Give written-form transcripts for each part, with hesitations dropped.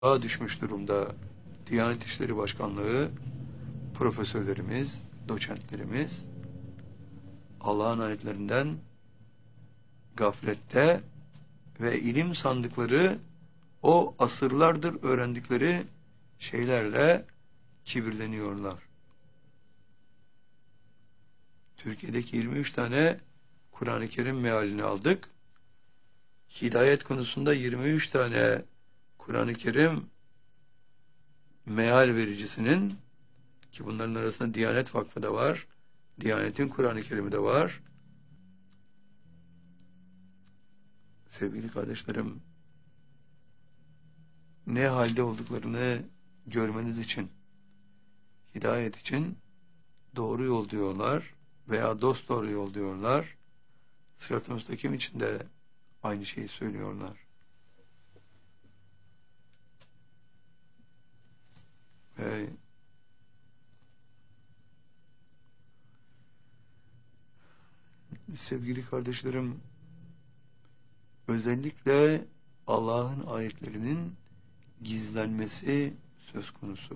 düşmüş durumda Diyanet İşleri Başkanlığı profesörlerimiz, doçentlerimiz Allah'ın ayetlerinden gaflette ve ilim sandıkları o asırlardır öğrendikleri şeylerle kibirleniyorlar. Türkiye'deki 23 tane Kur'an-ı Kerim mealini aldık. Hidayet konusunda 23 tane Kur'an-ı Kerim meal vericisinin, ki bunların arasında Diyanet Vakfı da var, Diyanet'in Kur'an-ı Kerim'i de var. Sevgili kardeşlerim, ne halde olduklarını görmeniz için, hidayet için doğru yol diyorlar veya dost doğru yol diyorlar. Sırat-ı müstakim için de aynı şeyi söylüyorlar. Ve sevgili kardeşlerim, özellikle Allah'ın ayetlerinin gizlenmesi söz konusu.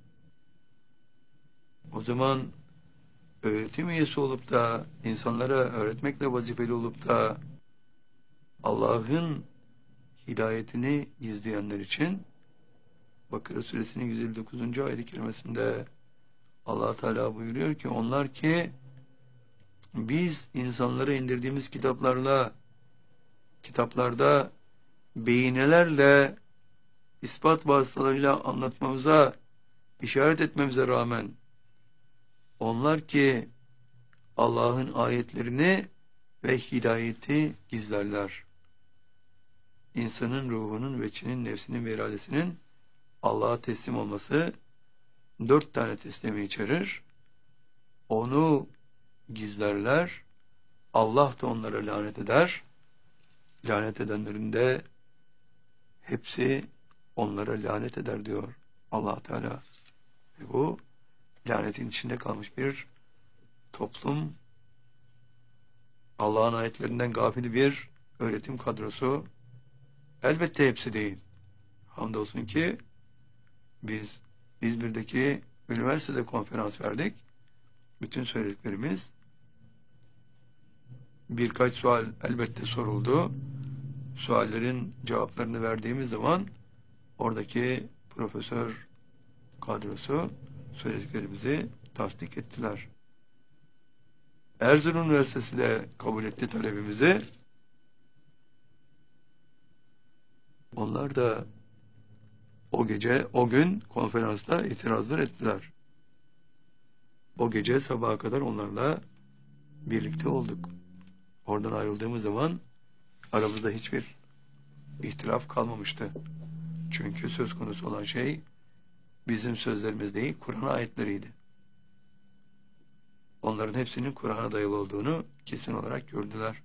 O zaman öğretim üyesi olup da insanlara öğretmekle vazifeli olup da Allah'ın hidayetini gizleyenler için Bakara suresinin 159. ayet-i kerimesinde Allah Teala buyuruyor ki onlar ki biz insanlara indirdiğimiz kitaplarda beyinelerle ispat vasıtalarıyla anlatmamıza, işaret etmemize rağmen onlar ki Allah'ın ayetlerini ve hidayeti gizlerler. İnsanın ruhunun, veçinin, nefsinin ve iradesinin Allah'a teslim olması 4 tane teslimi içerir. Onu gizlerler. Allah da onlara lanet eder. Lanet edenlerin de hepsi onlara lanet eder diyor Allah Teala. Ve bu lanetin içinde kalmış bir toplum, Allah'ın ayetlerinden gafil bir öğretim kadrosu. Elbette hepsi değil. Hamdolsun ki biz İzmir'deki üniversitede konferans verdik. Bütün söylediklerimiz, birkaç sual elbette soruldu. Suallerin cevaplarını verdiğimiz zaman oradaki profesör kadrosu söylediklerimizi tasdik ettiler. Erzurum Üniversitesi de kabul etti talebimizi. Onlar da o gün konferansta itirazlar ettiler. O gece sabaha kadar onlarla birlikte olduk. Oradan ayrıldığımız zaman aramızda hiçbir ihtilaf kalmamıştı. Çünkü söz konusu olan şey bizim sözlerimiz değil, Kur'an ayetleriydi. Onların hepsinin Kur'an'a dayalı olduğunu kesin olarak gördüler.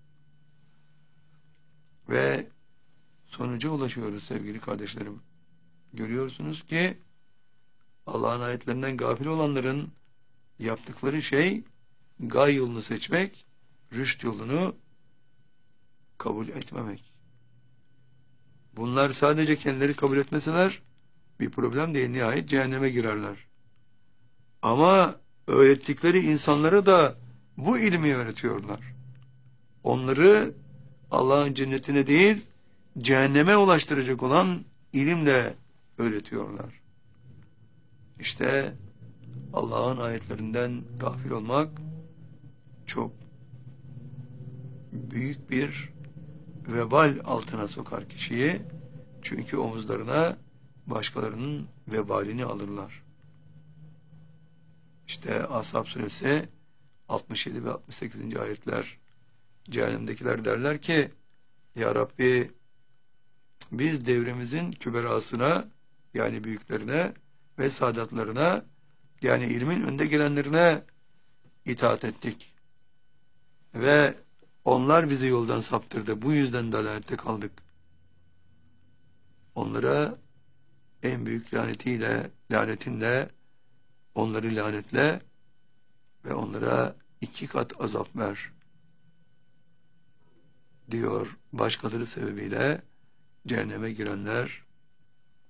Ve sonuca ulaşıyoruz sevgili kardeşlerim. Görüyorsunuz ki Allah'ın ayetlerinden gafil olanların yaptıkları şey gay yolunu seçmek, rüşt yolunu kabul etmemek. Bunlar sadece kendileri kabul etmeseler bir problem değil, nihayet cehenneme girerler. Ama öğrettikleri insanlara da bu ilmi öğretiyorlar. Onları Allah'ın cennetine değil, cehenneme ulaştıracak olan ilimle öğretiyorlar. İşte Allah'ın ayetlerinden gafil olmak çok büyük bir vebal altına sokar kişiyi. Çünkü omuzlarına başkalarının vebalini alırlar. İşte Ashab suresi 67 ve 68. ayetler, cehennemdekiler derler ki ya Rabbi, biz devrimizin küberasına, yani büyüklerine ve sadatlarına, yani ilmin önde gelenlerine itaat ettik. Ve onlar bizi yoldan saptırdı. Bu yüzden dalalette kaldık. Onlara en büyük lanetinle onları lanetle ve onlara 2 kat azap ver diyor. Başkaları sebebiyle cehenneme girenler